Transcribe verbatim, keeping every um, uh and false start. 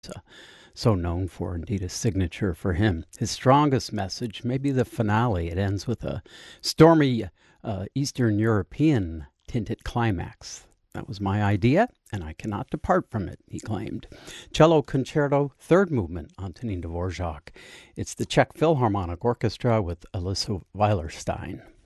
uh, so known for, indeed a signature for him. His strongest message may be the finale. It ends with a stormy uh, Eastern European tinted climax. That was my idea, and I cannot depart from it, he claimed. Cello Concerto, third movement, Antonin Dvorak. It's the Czech Philharmonic Orchestra with Alyssa Weilerstein.